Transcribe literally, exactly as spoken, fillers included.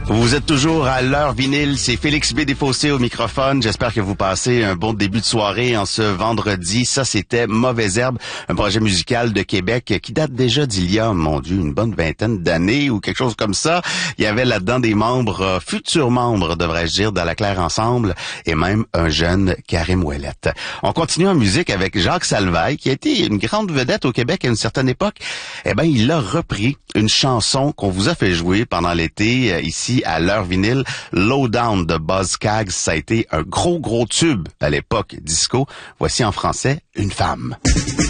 Vous êtes toujours à l'heure vinyle, c'est Félix B. Desfossés au microphone. J'espère que vous passez un bon début de soirée en ce vendredi. Ça, c'était Mauvaise Herbe, un projet musical de Québec qui date déjà d'il y a, mon Dieu, une bonne vingtaine d'années ou quelque chose comme ça. Il y avait là-dedans des membres, euh, futurs membres, devrais-je dire, dans la Claire Ensemble et même un jeune Karim Ouellette. On continue en musique avec Jacques Salvaille, qui a été une grande vedette au Québec à une certaine époque. Eh ben, il a repris une chanson qu'on vous a fait jouer pendant l'été, euh, ici à l'heure vinyle, Low Down de Buzzcocks. Ça a été un gros, gros tube à l'époque disco. Voici en français, Une femme.